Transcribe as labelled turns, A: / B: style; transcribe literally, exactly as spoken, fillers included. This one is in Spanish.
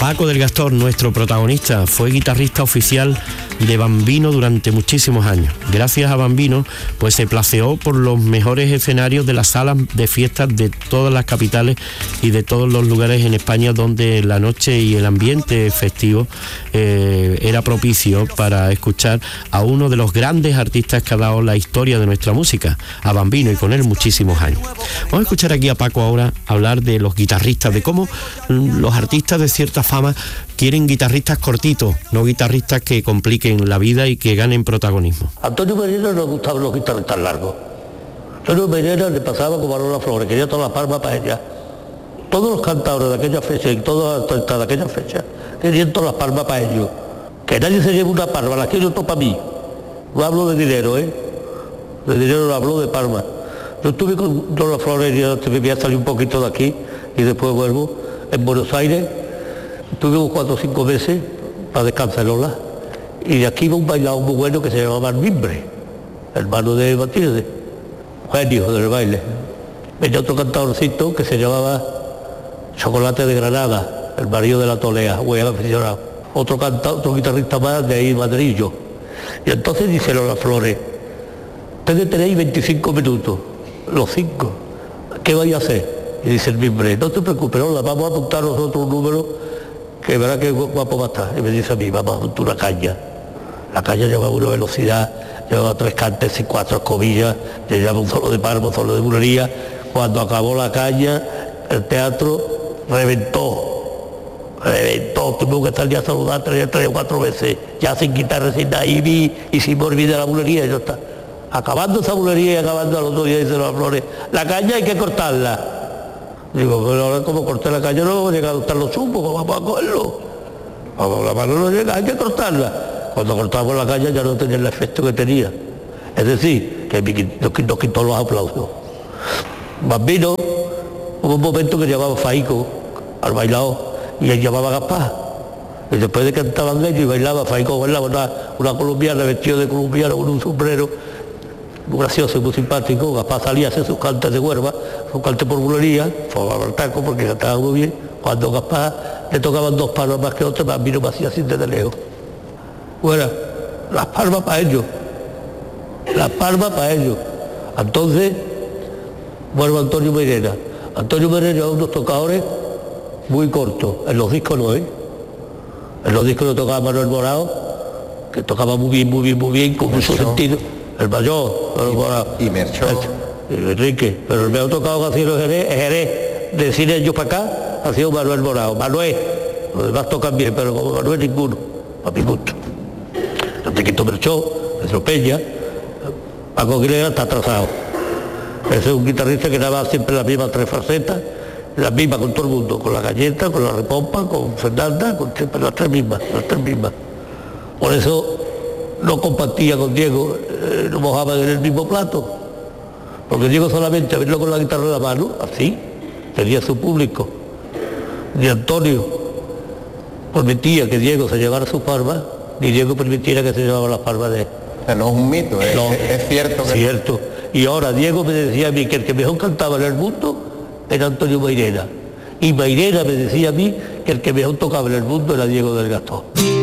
A: Paco del Gastor, nuestro protagonista, fue guitarrista oficial de Bambino durante muchísimos años. Gracias a Bambino, pues se placeó por los mejores escenarios de las salas de fiestas de todas las capitales y de todos los lugares en España donde la noche y el ambiente festivo eh, era propicio para escuchar a uno de los grandes artistas que ha dado la historia de nuestra música, a Bambino, y con él muchísimos años. Vamos a escuchar aquí a Paco ahora hablar de los guitarristas, de cómo los artistas de cierta fama quieren guitarristas cortitos, no guitarristas que compliquen la vida y que ganen protagonismo.
B: A Antonio Pereira no gustaban los guitarristas largos. Antonio Pereira le pasaba como a Lola Flores, quería todas las palmas para ella. Todos los cantadores de aquella fecha y todos hasta de aquella fecha querían todas las palmas para ellos. Que nadie se lleve una palma, la quiero todo para mí. No hablo de dinero, ¿eh? De dinero no hablo, de palmas. Yo estuve con Lola Flores y yo me voy a salir un poquito de aquí y después vuelvo en Buenos Aires. Estuvimos cuatro o cinco meses para descansar Lola. Y de aquí iba un bailador muy bueno que se llamaba Mimbre, hermano de Matilde, genio del baile. Venía otro cantadorcito que se llamaba Chocolate de Granada, el marido de la Tolea, muy aficionado. Otro cantador, otro guitarrista más de ahí, Madrillo. Y entonces dice Lola Flores, ustedes tenéis veinticinco minutos, los cinco, ¿qué vais a hacer? Y dice el Mimbre, no te preocupes, Lola, vamos a apuntar nosotros un número que verá que guapo va a estar. Y me dice a mí, vamos a apuntar una caña. La caña llevaba una velocidad, llevaba tres cantes y cuatro escobillas, llevaba un solo de palmo, un solo de bulería. Cuando acabó la caña, el teatro reventó, reventó, tuve que estar ya a saludar tres, tres o cuatro veces, ya sin guitarra, sin nada, y vi, y sin me olvidé la bulería, y ya está. Acabando esa bulería y acabando al otro día, dice Lola Flores, la caña hay que cortarla. Digo, pero ahora como corté la caña no vamos a llegar a adoptar los chupos, vamos a cogerlo. Vamos, la mano no llega, hay que cortarla. Cuando cortamos la caña ya no tenía el efecto que tenía. Es decir, que nos quitó los aplausos. Bambino, hubo un momento que llamaba Faico al bailado y él llamaba Gaspar. Y después de que cantaban ellos y bailaba, Faico bailaba una, una colombiana vestida de colombiano con un sombrero, muy gracioso y muy simpático. Gaspar salía a hacer sus cantes de huerva, sus cantes por bulería, fue al taco porque cantaba muy bien. Cuando Gaspar le tocaban dos palmas más que otras, Bambino me hacía así desde lejos. Bueno, las palmas para ellos, las palmas para ellos. Entonces, vuelvo a Antonio Pereira. Antonio Pereira es unos tocadores muy cortos, en los discos no, ¿eh? En los discos lo tocaba Manuel Morao, que tocaba muy bien, muy bien, muy bien, con mucho sentido. El mayor, el Morao.
C: Y Merchó.
B: Y Enrique, pero el me ha tocado que ha sido Jerez, Jerez, de cine ellos para acá, ha sido Manuel Morao. Manuel, los demás tocan bien, pero como Manuel ninguno, a mi gusto. Enriquito Merchó, Pedro Peña, Paco Aguilera está atrasado. Ese es un guitarrista que daba siempre las mismas tres facetas, las mismas con todo el mundo, con la galleta, con la repompa, con Fernanda, con siempre las tres mismas, las tres mismas. Por eso no compartía con Diego, eh, no mojaban en el mismo plato, porque Diego solamente a verlo con la guitarra en la mano, así, tenía su público. Ni Antonio permitía que Diego se llevara sus palmas, ni Diego permitiera que se llevara las palmas de él.
C: O sea, no es un mito, es,
B: No,
C: es, es cierto que...
B: Cierto. Y ahora Diego me decía a mí que el que mejor cantaba en el mundo era Antonio Mairena. Y Mairena me decía a mí que el que mejor tocaba en el mundo era Diego del Gastor.